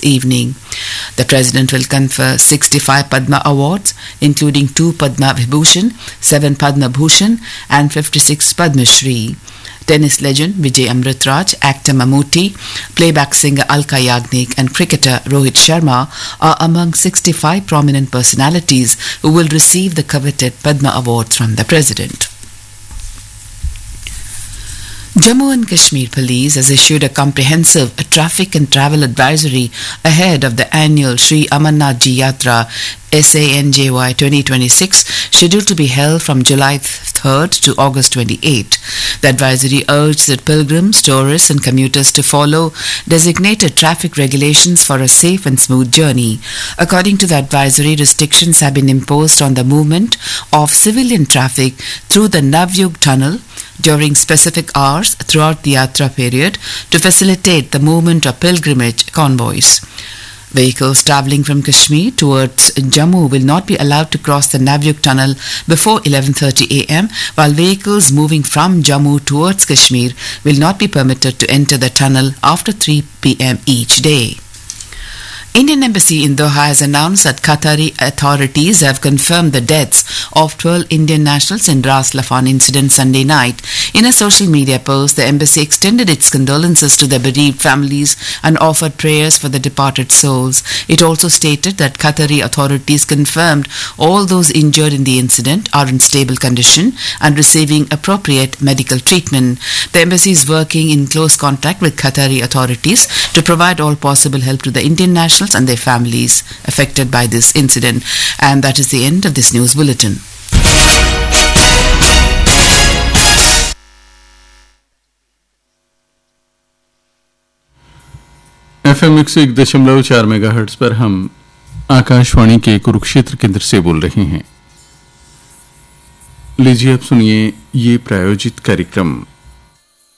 evening. The President will confer 65 Padma Awards, including 2 Padma Vibhushan, 7 Padma Bhushan and 56 Padma Shri. Tennis legend Vijay Amritraj, actor Mammootty, playback singer Alka Yagnik and cricketer Rohit Sharma are among 65 prominent personalities who will receive the coveted Padma Awards from the President. Jammu and Kashmir Police has issued a comprehensive traffic and travel advisory ahead of the annual Sri Amarnath Ji Yatra SANJY 2026 scheduled to be held from July 3rd to August 28. The advisory urged that pilgrims, tourists and commuters to follow designated traffic regulations for a safe and smooth journey. According to the advisory, restrictions have been imposed on the movement of civilian traffic through the Navyug tunnel during specific hours throughout the Yatra period to facilitate the movement of pilgrimage convoys. Vehicles travelling from Kashmir towards Jammu will not be allowed to cross the Navyug tunnel before 11:30 am, while vehicles moving from Jammu towards Kashmir will not be permitted to enter the tunnel after 3 pm each day. Indian Embassy in Doha has announced that Qatari authorities have confirmed the deaths of 12 Indian nationals in Ras Laffan incident Sunday night. In a social media post, the embassy extended its condolences to the bereaved families and offered prayers for the departed souls. It also stated that Qatari authorities confirmed all those injured in the incident are in stable condition and receiving appropriate medical treatment. The embassy is working in close contact with Qatari authorities to provide all possible help to the Indian nationals and their families affected by this incident. And that is the end of this news bulletin. FM 101.4 megahertz पर हम आकाशवाणी के कुरुक्षेत्र केंद्र से बोल रहे हैं। लीजिए अब सुनिए ये प्रायोजित कार्यक्रम।